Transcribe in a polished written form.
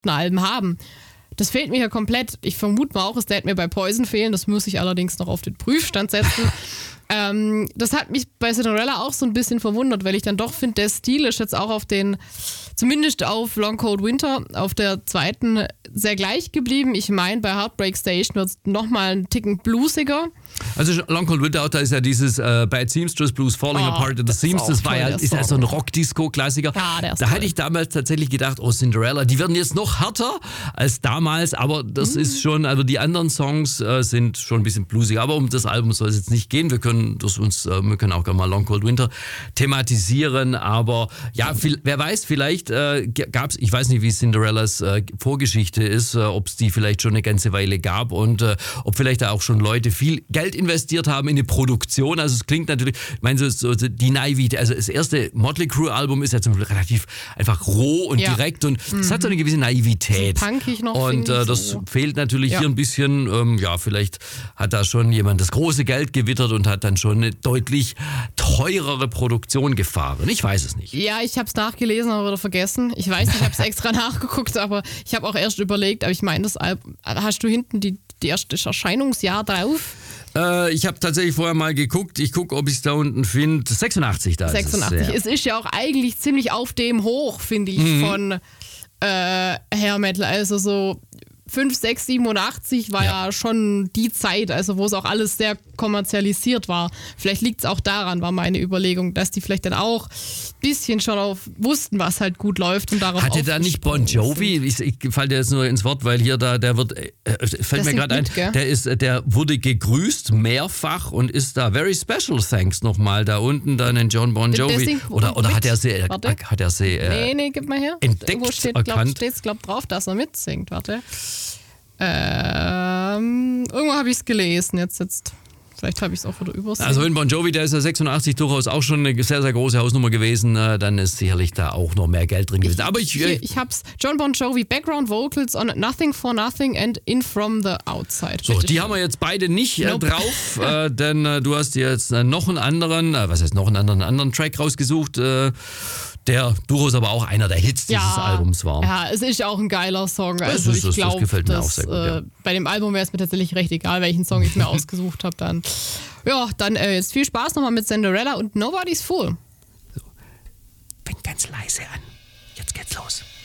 getoppten Alben haben. Das fehlt mir hier komplett. Ich vermute mal auch, es wird mir bei Poison fehlen. Das muss ich allerdings noch auf den Prüfstand setzen. Das hat mich bei Cinderella auch so ein bisschen verwundert, weil ich dann doch finde, der Stil ist jetzt auch zumindest auf Long Cold Winter, auf der zweiten, sehr gleich geblieben. Ich meine, bei Heartbreak Station wird es nochmal einen Ticken bluesiger. Also Long Cold Winter, da ist ja dieses Bad Seamstress Blues Falling Apart at the Seams, das war ist ja so ein Rock-Disco-Klassiker. Ja, da hatte ich damals tatsächlich gedacht, Cinderella, die werden jetzt noch härter als damals, aber das ist schon, also die anderen Songs sind schon ein bisschen bluesiger, aber um das Album soll es jetzt nicht gehen, wir können auch gerne mal Long Cold Winter thematisieren, aber ja, wer weiß, vielleicht gab es, ich weiß nicht, wie Cinderellas Vorgeschichte ist, ob es die vielleicht schon eine ganze Weile gab und ob vielleicht da auch schon Leute viel Geld investiert haben in eine Produktion. Also es klingt natürlich, ich meine, so die Naivität, also das erste Motley Crue Album ist ja zum Beispiel relativ einfach roh und direkt und es hat so eine gewisse Naivität. So punkig noch. Und das fehlt natürlich hier ein bisschen, vielleicht hat da schon jemand das große Geld gewittert und hat dann schon eine deutlich teurere Produktion gefahren. Ich weiß es nicht. Ja, ich habe es nachgelesen, aber wieder vergessen. Ich weiß, ich habe es extra nachgeguckt, aber ich habe auch erst überlegt, aber ich meine, das Album, hast du hinten die erste Erscheinungsjahr drauf? Ich habe tatsächlich vorher mal geguckt. Ich gucke, ob ich es da unten finde. 86 da 86. ist es. Es ist ja auch eigentlich ziemlich auf dem Hoch, finde ich, von Hair Metal. Also so 5, 6, 87 war ja schon die Zeit, also wo es auch alles sehr kommerzialisiert war. Vielleicht liegt es auch daran, war meine Überlegung, dass die vielleicht dann auch ein bisschen schon wussten, was halt gut läuft und darauf hatte da nicht Bon Jovi, ich falle dir jetzt nur ins Wort, weil hier der wird, fällt mir gerade ein, der wurde gegrüßt mehrfach und ist da very special thanks nochmal da unten dann in John Bon Jovi. Oder hat er sie nee, gib mal her. Irgendwo steht, glaube ich, drauf, dass er mitsingt. Warte. Irgendwo habe ich es gelesen. Jetzt. Vielleicht habe ich es auch wieder übersehen. Also in Bon Jovi, der ist ja 86 durchaus auch schon eine sehr, sehr große Hausnummer gewesen. Dann ist sicherlich da auch noch mehr Geld drin gewesen. Aber ich hab's. John Bon Jovi, Background Vocals on Nothing for Nothing and In From the Outside. So, die haben wir jetzt beide nicht drauf, denn du hast jetzt noch einen anderen Track rausgesucht, der durchaus aber auch einer der Hits dieses Albums war. Ja, es ist auch ein geiler Song. Also ich glaube, gefällt mir auch sehr gut, bei dem Album wäre es mir tatsächlich recht egal, welchen Song ich mir ausgesucht habe dann. Ja, dann jetzt viel Spaß nochmal mit Cinderella und Nobody's Fool. So. Fängt ganz leise an. Jetzt geht's los.